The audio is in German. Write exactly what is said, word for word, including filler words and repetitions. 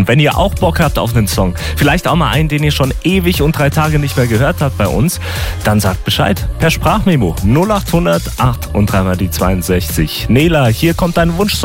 Und wenn ihr auch Bock habt auf einen Song, vielleicht auch mal einen, den ihr schon ewig und drei Tage nicht mehr gehört habt bei uns, dann sagt Bescheid per Sprachmemo null acht hundert acht und dreimal die zweiundsechzig. Nela, hier kommt dein Wunsch.